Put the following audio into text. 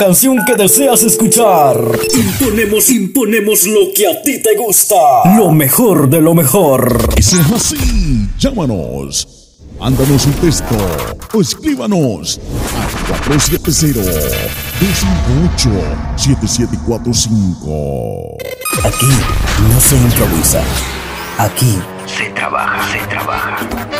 canción que deseas escuchar. Imponemos lo que a ti te gusta. Lo mejor de lo mejor. Y si es así, llámanos. Mándanos un texto o escríbanos al 470-258-7745. Aquí no se improvisa. Aquí se trabaja.